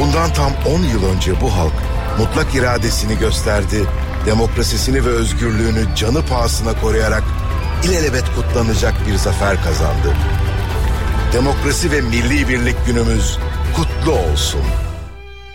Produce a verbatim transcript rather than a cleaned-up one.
Bundan tam on yıl önce bu halk mutlak iradesini gösterdi, demokrasisini ve özgürlüğünü canı pahasına koruyarak ilelebet kutlanacak bir zafer kazandı. Demokrasi ve Milli Birlik Günümüz kutlu olsun.